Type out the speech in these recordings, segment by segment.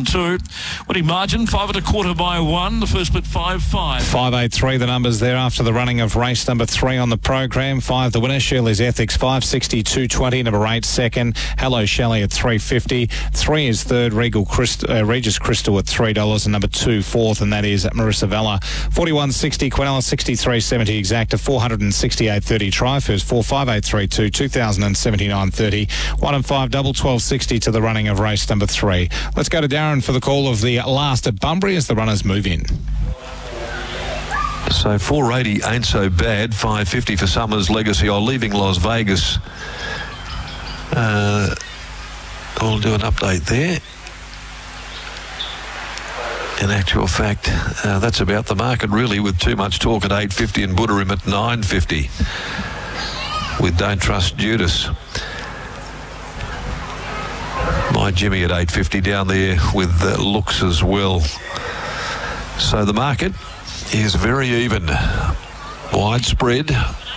2. Winning margin 5 1/4 by 1. The first split 5-5. 583 the numbers there after the running of race number 3 on the program. 5 the winner, Shirley's Ethics, 560 220. Number 8 second, Hello Shelley at 350. 3 is third, Regis Crystal at $3, and number 2 fourth, and that is Marissa Vella. 41.60, Quinella 63.70 exacta, 468.30 try first, 45832, 2079.30. 1 and 5 double, 12.60 to the running of race number 3. Let's go to Darren for the call of the last at Bunbury as the runners move in. So 480 ain't so bad. 550 for Summers Legacy. Leaving Las Vegas. I'll do an update there. In actual fact, that's about the market really, with Too Much Talk at 850 and Buderim at 950 with Don't Trust Judas. My Jimmy at 850 down there with Looks as well. So the market is very even, widespread.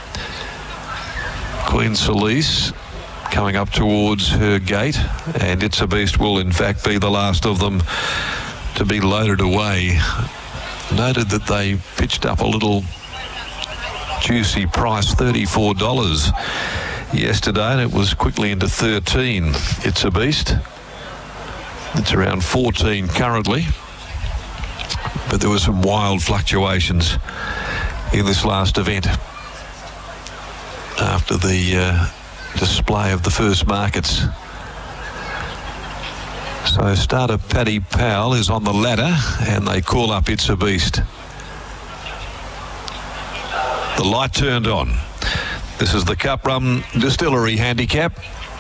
Queen Celise coming up towards her gate, and It's a Beast will in fact be the last of them to be loaded away. Noted that they pitched up a little juicy price, $34 yesterday, and it was quickly into 13. It's a Beast. It's around 14 currently, but there were some wild fluctuations in this last event after the display of the first markets. So starter Paddy Powell is on the ladder, and they call up It's a Beast. The light turned on. This is the Cup Rum Distillery handicap.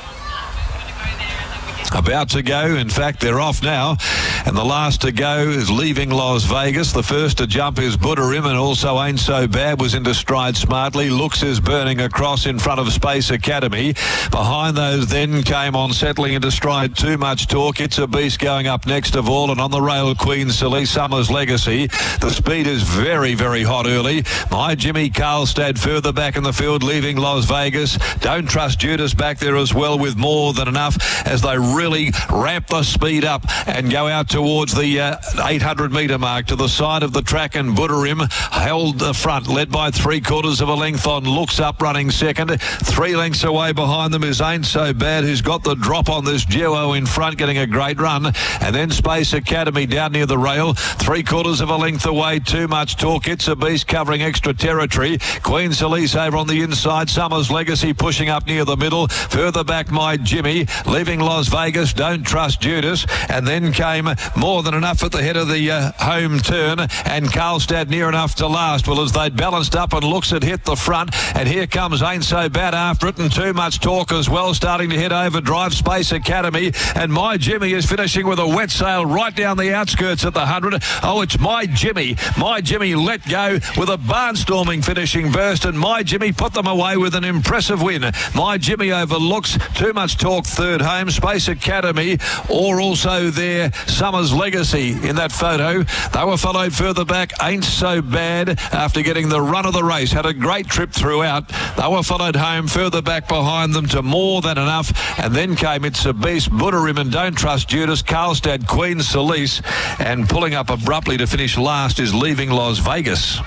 About to go. In fact, they're off now. And the last to go is Leaving Las Vegas. The first to jump is Buderim, and also Ain't So Bad was into stride smartly. Looks is burning across in front of Space Academy. Behind those then came on settling into stride Too Much Talk. It's a Beast going up next of all, and on the rail Queen Celise, Summers Legacy. The speed is very, very hot early. My Jimmy Karlstad further back in the field, Leaving Las Vegas. Don't Trust Judas back there as well with more than enough as they really ramp the speed up and go out towards the 800 metre mark to the side of the track, and Buderim held the front, led by 3/4 of a length on Looks Up running second. 3 lengths away behind them is Ain't So Bad, who's got the drop on this duo in front, getting a great run. And then Space Academy down near the rail, 3/4 of a length away. Too Much Talk, It's a Beast covering extra territory. Queen Celise over on the inside, Summers Legacy pushing up near the middle. Further back My Jimmy, Leaving Las Vegas, Don't Trust Judas, and then came More Than Enough at the head of the home turn, and Karlstad near enough to last. Well, as they'd balanced up and Looks had hit the front, and here comes Ain't So Bad after it, and Too Much Talk as well, starting to head over drive Space Academy, and My Jimmy is finishing with a wet sail right down the outskirts at the 100. Oh, it's My Jimmy let go with a barnstorming finishing burst, and My Jimmy put them away with an impressive win. My Jimmy over Looks, Too Much Talk third home, Space Academy, or also there Summers Legacy in that photo. They were followed further back, Ain't So Bad, after getting the run of the race, had a great trip throughout. They were followed home further back behind them to More Than Enough, and then came It's a Beast, Buderim and Don't Trust Judas, Karlstad, Queen Celise, and pulling up abruptly to finish last is Leaving Las Vegas.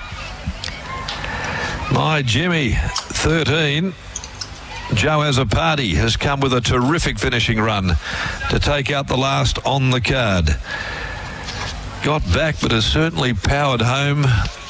My Jimmy 13. Joe Has a Party has come with a terrific finishing run to take out the last on the card. Got back, but has certainly powered home.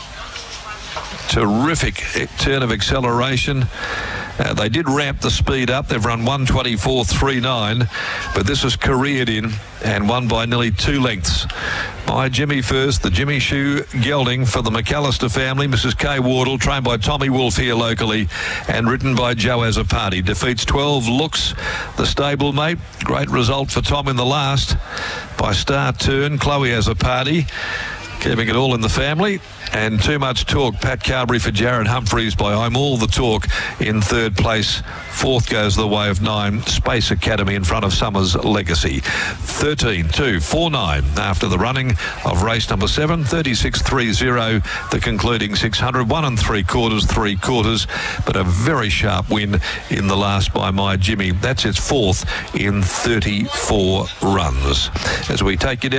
Terrific turn of acceleration. They did ramp the speed up. They've run 124.39, but this was careered in and won by nearly 2 lengths. My Jimmy first, the Jimmy Shoe gelding for the McAllister family. Mrs. Kay Wardle, trained by Tommy Wolfe here locally and ridden by Joe Has a Party. Defeats 12 Looks, the stablemate. Great result for Tom in the last by Star Turn. Chloe Has a Party, keeping it all in the family. And Too Much Talk, Pat Carberry for Jared Humphreys by I'm All the Talk in third place. Fourth goes the way of 9, Space Academy in front of Summers Legacy. 13.249 after the running of race number 7, 36.30 the concluding 600, 1 3/4, but a very sharp win in the last by My Jimmy. That's its 4th in 34 runs. As we take you down